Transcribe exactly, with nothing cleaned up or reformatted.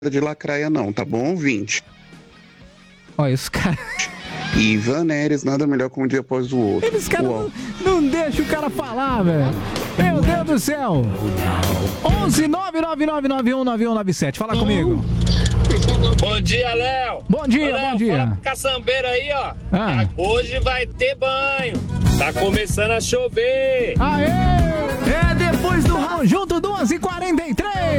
de lacraia não, tá bom, ouvinte? Olha, os caras... Ivan Neres, nada melhor que um dia após o outro. Eles caras não, não deixam o cara falar, velho. Meu Deus do céu. onze nove nove nove nove um nove um nove sete. Fala comigo. Bom dia, Léo. Bom dia, Ô, Léo, bom dia. Fala pro caçambeiro aí, ó. Ah. Hoje vai ter banho. Tá começando a chover. Aê! É depois do round junto, duas e quarenta e três.